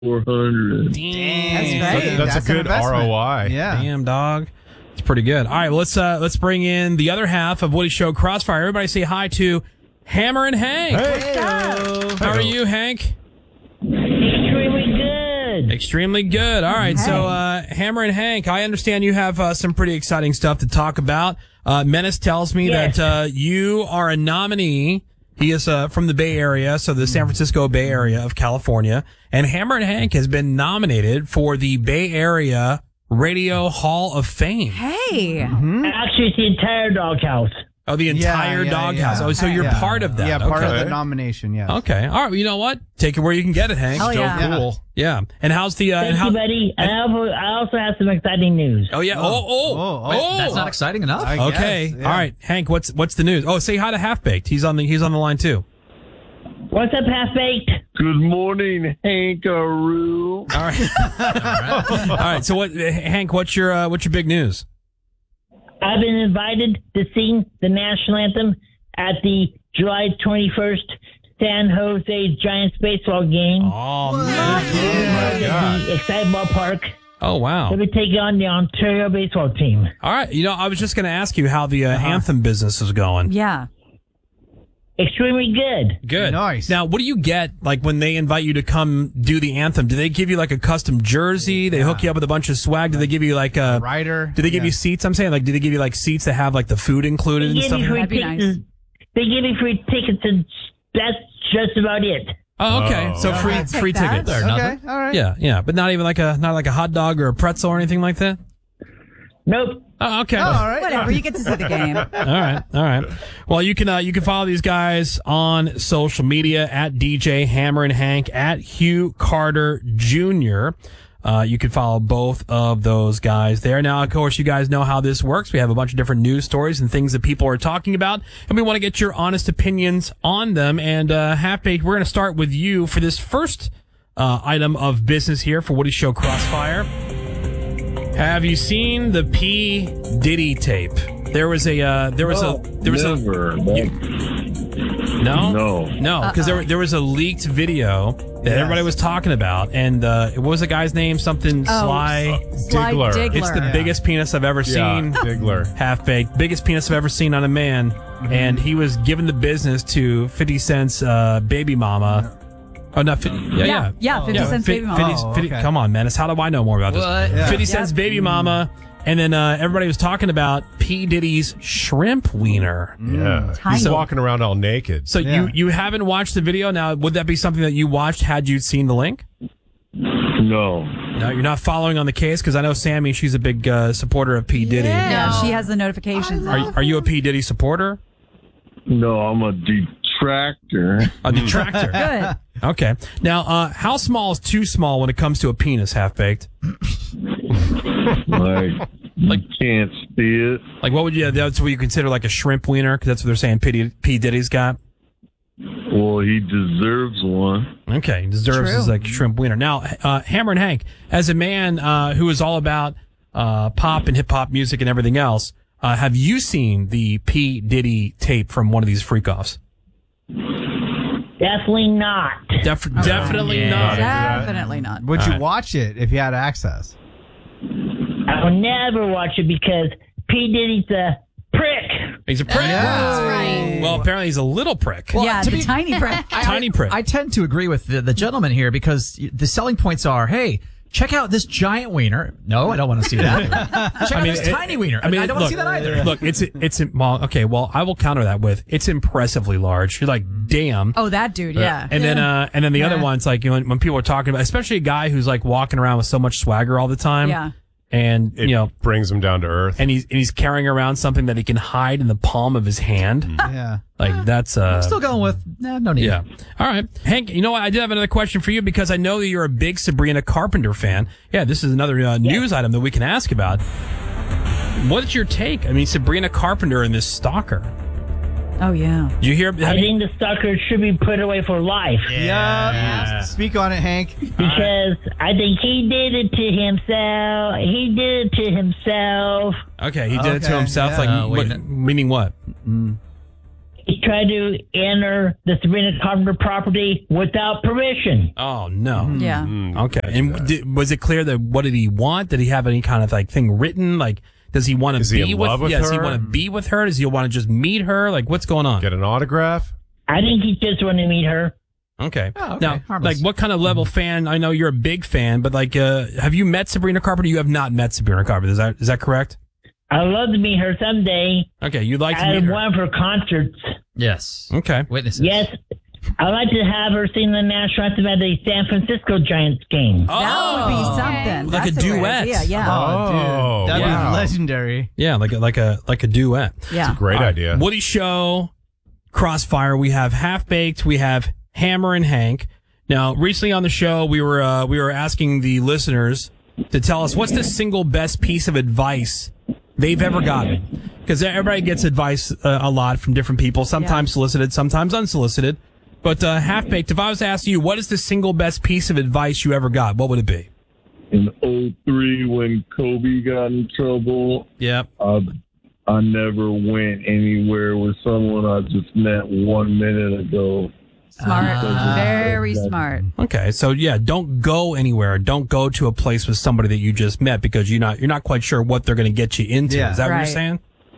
400. Damn. That's great. That's a good ROI. Yeah. Damn, dog. It's pretty good. All right, let's bring in the other half of Woody Show Crossfire. Everybody say hi to Hammer and Hank. Hey. How are you, Hank? Extremely good. Extremely good. All right, so Hammer and Hank, I understand you have some pretty exciting stuff to talk about. Menace tells me that you are a nominee. He is from the Bay Area, so the San Francisco Bay Area of California. And Hammer and Hank has been nominated for the Bay Area Radio Hall of Fame. Hey. Actually, it's the entire doghouse. Oh, the entire doghouse. yeah. Oh, so you're part of that. Yeah, part of Okay. the nomination, yeah. Okay. All right. Well, you know what? Take it where you can get it, Hank. Hell Still yeah. cool. Yeah. And how's the? Thank you, buddy. And I also have some exciting news. Oh yeah. Oh. That's not exciting enough. I Okay. guess, yeah. All right, Hank. What's the news? Oh, say hi to Half Baked. He's on the line too. What's up, Half-Baked? Good morning, Hankaroo. All right. All right. So what, Hank? What's your big news? I've been invited to sing the national anthem at the July 21st San Jose Giants baseball game Oh man. at the Exciteball Park. Oh wow. They'll be taking on the Ontario baseball team. All right. You know, I was just going to ask you how the anthem business is going. Yeah. Extremely good. Good. Nice. Now, what do you get, like, when they invite you to come do the anthem? Do they give you, like, a custom jersey? They hook you up with a bunch of swag? Do they give you, like, a... Rider. Do they give you seats? I'm saying, like, do they give you, like, seats that have, like, the food included and stuff? That'd be nice. They give me free tickets, and that's just about it. Oh, okay. So free I'll take free that. tickets. Fair Okay, enough. all right. Yeah. But not even like a hot dog or a pretzel or anything like that? Nope. Oh, okay. Oh, all right. Whatever. You get to see the game. All right. Well, you can follow these guys on social media at DJ Hammer and Hank, at Hugh Carter Jr. You can follow both of those guys there. Now, of course, you guys know how this works. We have a bunch of different news stories and things that people are talking about, and we want to get your honest opinions on them. And Half-Baked, we're going to start with you for this first item of business here for Woody Show Crossfire. Have you seen the P. Diddy tape? There was a Never. No, because there was a leaked video that everybody was talking about, and what was the guy's name? Something Sly. Sly Diggler. Diggler. It's the biggest penis I've ever seen. Diggler. Half-Baked, biggest penis I've ever seen on a man, and he was giving the business to 50 Cent's baby mama. Oh, no, yeah. 50 Cent's baby mama. 50, come on, Menace. How do I know more about this? What? Yeah. 50 Cent's baby mama. And then everybody was talking about P. Diddy's shrimp wiener. Yeah. Tiny. He's walking around all naked. So Yeah. you haven't watched the video? Now, would that be something that you watched had you seen the link? No. No, you're not following on the case? Because I know Sammy, she's a big supporter of P. Diddy. Yeah, she has the notifications. Are you a P. Diddy supporter? No, I'm a detractor. A detractor. Good. Okay. Now, how small is too small when it comes to a penis, Half-Baked? Like, can't see it. Like, what would you, that's what you consider like a shrimp wiener? Because that's what they're saying P. Diddy's got. Well, he deserves one. Okay. Deserves his like shrimp wiener. Now, Hammer and Hank, as a man who is all about pop and hip hop music and everything else, have you seen the P. Diddy tape from one of these freak-offs? Definitely not. Definitely not. Definitely not. Would you right. watch it if you had access? I will never watch it because P. Diddy's a prick. He's a prick. That's right. Well, apparently he's a little prick. Yeah, to the be- tiny prick. Tiny prick. I tend to agree with the gentleman here because the selling points are, hey, check out this giant wiener. No, I don't want to see that. Check out this tiny wiener. I don't want to see that either. Look, it's well, okay. Well, I will counter that with it's impressively large. You're like, damn. Oh, that dude, yeah. And then the other one's like, you know, when people are talking about, especially a guy who's like walking around with so much swagger all the time. Yeah. And It brings him down to earth. and he's carrying around something that he can hide in the palm of his hand. Yeah. Like that's I'm still going with, no need. yeah. All right. Hank, you know what? I did have another question for you because I know that you're a big Sabrina Carpenter fan. Yeah, this is another news item that we can ask about. What's your take? I mean, Sabrina Carpenter and this stalker. Oh, yeah. Did you hear? I think the stalker should be put away for life Yeah. Speak on it, Hank. because I think he did it to himself. He did it to himself. Okay, he did it to Okay, himself. yeah. Like, wait a minute. meaning what? He tried to enter the Sabrina Carpenter property without permission. Oh no. Yeah. Okay. And was it clear that what did he want? Did he have any kind of like thing written? Like, does he want Is to he be in love with Does he her? want to be with her? Does he want to just meet her? Like, what's going on? Get an autograph? I think he just wanted to meet her. Okay. Oh, okay. Now, Harmless. like, what kind of level fan? I know you're a big fan, but like, have you met Sabrina Carpenter? You have not met Sabrina Carpenter. Is that correct? I'd love to meet her someday Okay, you'd like to at meet her. one of her concerts. Yes. Okay. Witnesses. Yes, I'd like to have her sing the national anthem at the San Francisco Giants game. That would be something. Like a That's great duet. idea, yeah. Oh, dude. That'd wow. be legendary. Yeah, like a duet. Yeah. Great idea. Woody Show, Crossfire. We have Half Baked. We have Hammer and Hank. Now, recently on the show, we were asking the listeners to tell us what's the single best piece of advice they've ever gotten, because everybody gets advice a lot from different people, sometimes solicited, sometimes unsolicited. But Half Baked, if I was to ask you, what is the single best piece of advice you ever got? What would it be? In 2003, when Kobe got in trouble, Yep. I never went anywhere with someone I just met 1 minute ago. Smart. Very smart. Okay, so yeah, don't go anywhere. Don't go to a place with somebody that you just met because you're not quite sure what they're going to get you into. Yeah. Is that what Right. you're saying?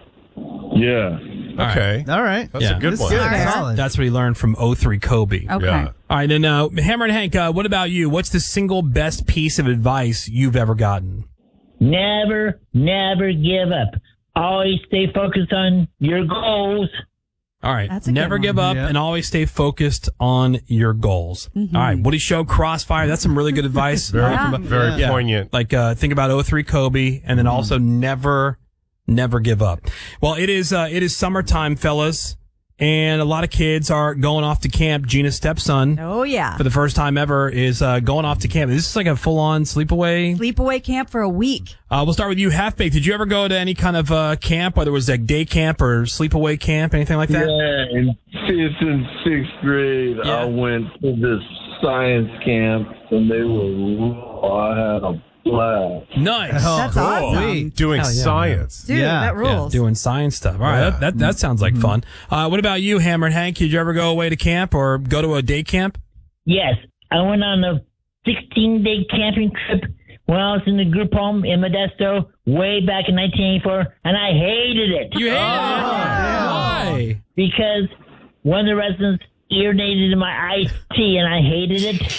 Yeah. Okay. All right. That's Yeah. a good That's one. good. Fair. Solid. That's what he learned from 03 Kobe. Okay. Yeah. All right, and Hammer and Hank, what about you? What's the single best piece of advice you've ever gotten? Never, never give up. Always stay focused on your goals. All right, That's a good never one. give up Yeah. and always stay focused on your goals. All right, Woody Show, Crossfire. That's some really good advice. Very, Yeah. very Yeah. poignant. Like, think about 03 Kobe, and then also never give up. Well, it is summertime, fellas, and a lot of kids are going off to camp. Gina's stepson, Oh, yeah. for the first time ever, is going off to camp. This is like a full-on sleepaway. Sleepaway camp for a week. We'll start with you, Half Baked. Did you ever go to any kind of camp, whether it was like day camp or sleepaway camp, anything like that? Yeah, in 5th and 6th grade, Yeah. I went to this science camp, and they were I had a blast. Nice. Oh, That's cool. awesome. Sweet. Doing Hell yeah, science. Dude, Yeah. that Yeah, rules. doing science stuff. All right, Yeah. that sounds like fun. What about you, Hammer and Hank? Did you ever go away to camp or go to a day camp? Yes, I went on a 16-day camping trip when I was in the group home in Modesto way back in 1984, and I hated it You hated it. Why? because one of the residents urinated in my iced tea, and I hated it.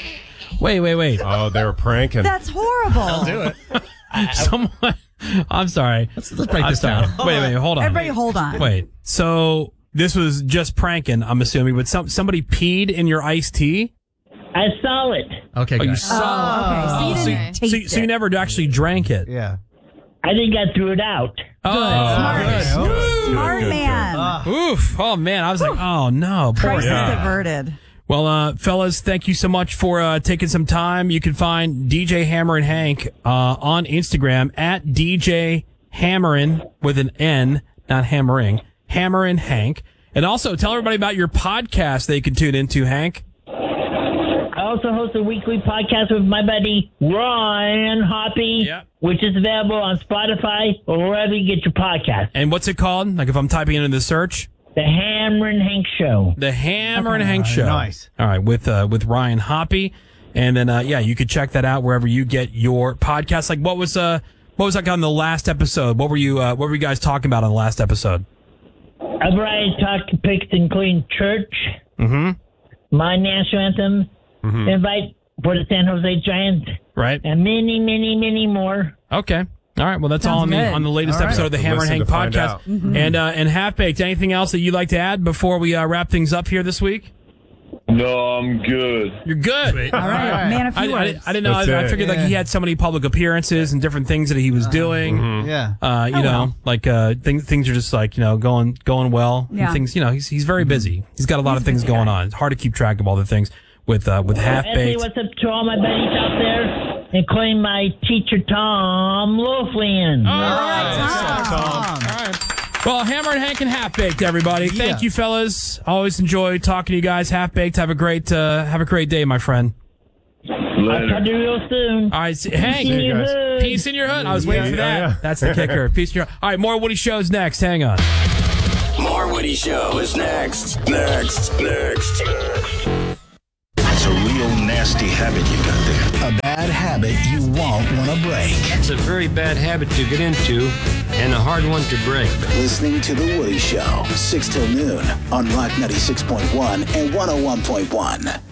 Wait. Oh, they were pranking. That's horrible. Someone. I'm sorry. Let's break this down. Wait. Hold on. Everybody hold on. Wait. So this was just pranking, I'm assuming, but somebody peed in your iced tea? I saw it. Okay, Oh, you good. saw. Okay, so you so, didn't so, taste so you it. never actually drank it. Yeah. I think I threw it out. Oh, Smart. good. Smart man. Oof. Oh man, I was like, oh no, poor Crisis guy. averted. Well, fellas, thank you so much for taking some time. You can find DJ Hammer and Hank on Instagram at DJ Hammerin with an N, not hammering. Hammer and Hank. And also tell everybody about your podcast they can tune into, Hank. I also host a weekly podcast with my buddy Ryan Hoppy, Yep. which is available on Spotify or wherever you get your podcast. And what's it called? Like if I'm typing it in the search? The Hammer and Hank Show. The Hammer and Hank Show. Nice. All right, with Ryan Hoppy. And then you could check that out wherever you get your podcast. Like what was like on the last episode? What were you guys talking about on the last episode? A variety of talk topics including church, my national anthem, invite for the San Jose Giants, Right. and many, many, many more. Okay. All right. Well, that's all on Sounds good. the latest All right. episode of the To Hammer and listen Hank to find podcast. out. And Half Baked. Anything else that you'd like to add before we wrap things up here this week? No, I'm good. You're good. All right. Man, a few I words. didn't know. That's I it. figured like he had so many public appearances and different things that he was doing. Yeah. You know, like things are just like going well. And Yeah. things. He's very busy. He's got a lot of things going on. It's hard to keep track of all the things with Half I say Baked. what's up to all my buddies out there, including my teacher Tom Loaflian. Well, Hammer and Hank and Half Baked, everybody. Thank you, fellas. Always enjoy talking to you guys. Half Baked. Have a great day, my friend. I'll talk Later. to you real soon. All right, Hank. See you guys. soon. Peace in your hood. I was waiting for that. Yeah. That's the kicker. Peace in your hood. All right, more Woody shows next. Hang on. More Woody Woody Show is next. That's a real nasty habit you got there. A bad habit you won't want to break. It's a very bad habit to get into and a hard one to break. Listening to The Woody Show, 6 till noon on Rock 96.1 and 101.1.